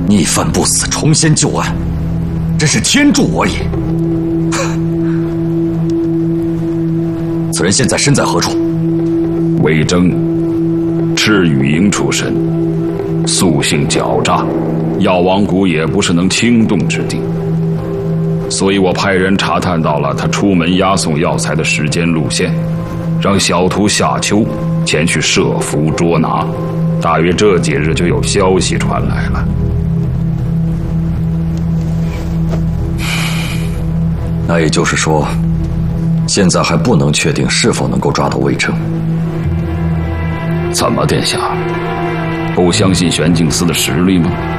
逆犯不死，重仙旧案，真是天助我也！此人现在身在何处？ 魏征，赤羽营出身，素性狡诈，药王谷也不是能轻动之地。所以我派人查探到了他出门押送药材的时间路线，让小徒夏秋前去设伏捉拿，大约这几日就有消息传来了。 那也就是说，现在还不能确定是否能够抓到魏征。 怎么，殿下不相信玄镜司的实力吗？